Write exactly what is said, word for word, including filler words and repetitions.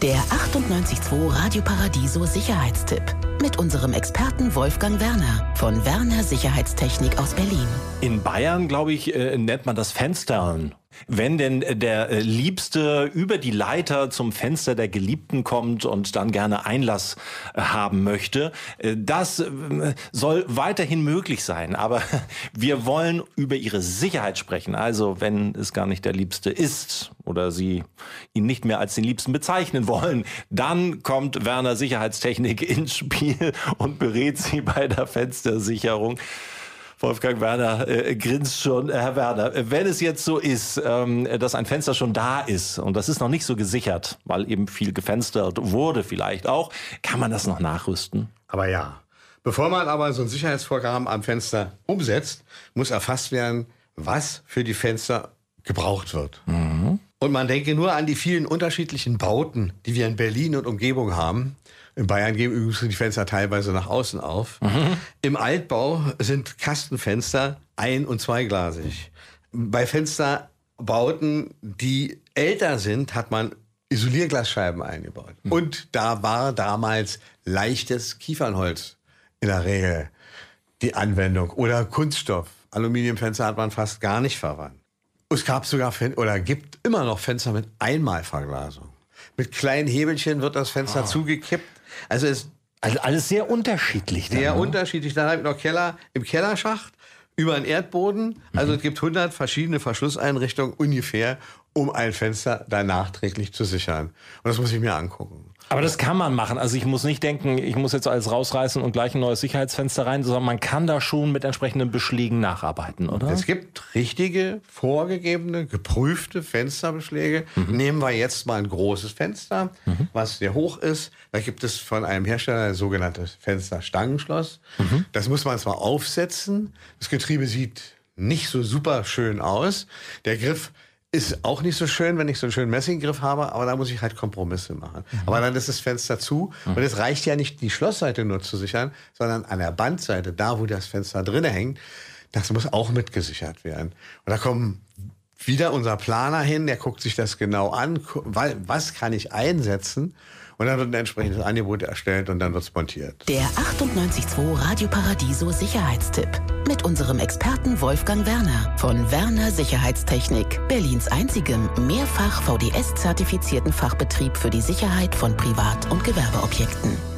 Der achtundneunzig Komma zwei Radio Paradiso Sicherheitstipp. Mit unserem Experten Wolfgang Werner von Werner Sicherheitstechnik aus Berlin. In Bayern, glaube ich, äh, nennt man das Fenstern. Wenn denn der äh, Liebste über die Leiter zum Fenster der Geliebten kommt und dann gerne Einlass äh, haben möchte, äh, das äh, soll weiterhin möglich sein. Aber wir wollen über ihre Sicherheit sprechen. Also wenn es gar nicht der Liebste ist oder Sie ihn nicht mehr als den Liebsten bezeichnen wollen, dann kommt Werner Sicherheitstechnik ins Spiel und berät Sie bei der Fenstersicherung. Wolfgang Werner äh, grinst schon. Herr Werner, wenn es jetzt so ist, ähm, dass ein Fenster schon da ist und das ist noch nicht so gesichert, weil eben viel gefenstert wurde vielleicht auch, kann man das noch nachrüsten? Aber ja. Bevor man aber so ein Sicherheitsvorgaben am Fenster umsetzt, muss erfasst werden, was für die Fenster gebraucht wird. Mhm. Und man denke nur an die vielen unterschiedlichen Bauten, die wir in Berlin und Umgebung haben. In Bayern gehen übrigens die Fenster teilweise nach außen auf. Mhm. Im Altbau sind Kastenfenster ein- und zweiglasig. Bei Fensterbauten, die älter sind, hat man Isolierglasscheiben eingebaut. Mhm. Und da war damals leichtes Kiefernholz in der Regel die Anwendung. Oder Kunststoff. Aluminiumfenster hat man fast gar nicht verwandt. Es gab sogar Fen- oder gibt immer noch Fenster mit Einmalverglasung. Mit kleinen Hebelchen wird das Fenster ah. zugekippt. Also es also alles sehr unterschiedlich. Sehr dann, ne? unterschiedlich. Dann habe ich noch Keller im Kellerschacht über den Erdboden. Also mhm. es gibt hundert verschiedene Verschlusseinrichtungen ungefähr, um ein Fenster da nachträglich zu sichern. Und das muss ich mir angucken. Aber das kann man machen. Also ich muss nicht denken, ich muss jetzt alles rausreißen und gleich ein neues Sicherheitsfenster rein, sondern man kann da schon mit entsprechenden Beschlägen nacharbeiten, oder? Es gibt richtige, vorgegebene, geprüfte Fensterbeschläge. Mhm. Nehmen wir jetzt mal ein großes Fenster, mhm. was sehr hoch ist. Da gibt es von einem Hersteller ein sogenanntes Fensterstangenschloss. Mhm. Das muss man zwar aufsetzen. Das Getriebe sieht nicht so super schön aus. Der Griff ist auch nicht so schön, wenn ich so einen schönen Messinggriff habe, aber da muss ich halt Kompromisse machen. Mhm. Aber dann ist das Fenster zu mhm. und es reicht ja nicht, die Schlossseite nur zu sichern, sondern an der Bandseite, da wo das Fenster drinne hängt, das muss auch mitgesichert werden. Und da kommt wieder unser Planer hin, der guckt sich das genau an, was kann ich einsetzen, und dann wird ein entsprechendes Angebot erstellt und dann wird's montiert. Der achtundneunzig Komma zwei Radio Paradiso Sicherheitstipp. Mit unserem Experten Wolfgang Werner von Werner Sicherheitstechnik. Berlins einzigem mehrfach V D S-zertifizierten Fachbetrieb für die Sicherheit von Privat- und Gewerbeobjekten.